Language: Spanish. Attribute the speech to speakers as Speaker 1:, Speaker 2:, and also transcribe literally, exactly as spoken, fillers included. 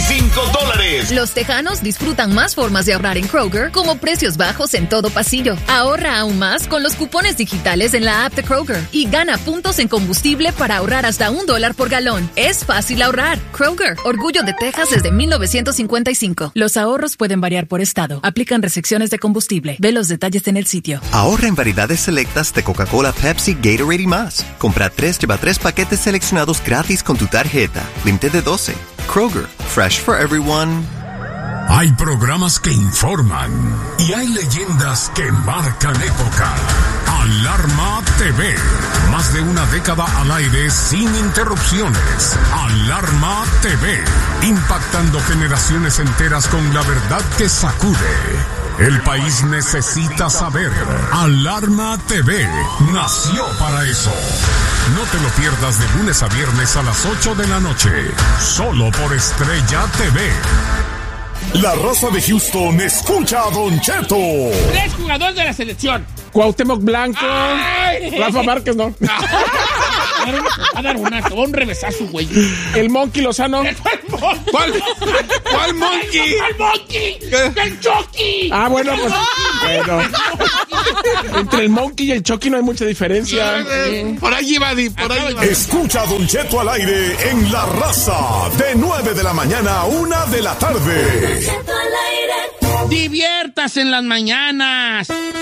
Speaker 1: veinticinco dólares.
Speaker 2: Los tejanos disfrutan más formas de ahorrar en Kroger, como precios bajos en todo pasillo. Ahorra aún más con los cupones digitales en la app de Kroger y gana puntos en combustible para ahorrar hasta un dólar por galón. Es fácil ahorrar. Kroger, orgullo de Texas desde mil novecientos cincuenta y cinco. Los ahorros pueden variar por estado. Aplican restricciones de combustible. Ve los detalles en el sitio.
Speaker 3: Ahorra en variedades selectas de Coca-Cola, Pepsi, Gatorade y más. Compra tres, lleva tres paquetes seleccionados gratis con tu tarjeta. Límite de doce. Kroger, fresh for everyone.
Speaker 4: Hay programas que informan y hay leyendas que marcan época. Alarma T V. Más de una década al aire sin interrupciones. Alarma T V. Impactando generaciones enteras con la verdad que sacude. El país necesita saber. Alarma T V nació para eso. No te lo pierdas de lunes a viernes a las ocho de la noche. Solo por Estrella T V.
Speaker 1: La raza de Houston escucha a Don Cheto.
Speaker 5: Tres jugadores de la selección.
Speaker 6: Cuauhtémoc Blanco.
Speaker 5: Ay.
Speaker 6: Rafa Márquez, no.
Speaker 5: Va a dar una, te va a un revesazo, güey.
Speaker 6: El Monkey Lozano.
Speaker 5: ¿Cuál? ¿Cuál Monkey? ¿Cuál Monkey? ¡El Chucky!
Speaker 6: Ah, bueno, pues. Bueno. Entre el Monkey y el Chucky no hay mucha diferencia.
Speaker 5: Por ahí va, Di, por ahí va.
Speaker 1: Escucha a Don Cheto al aire en La Raza. De nueve de la mañana a una de la tarde.
Speaker 5: Diviértase en las mañanas.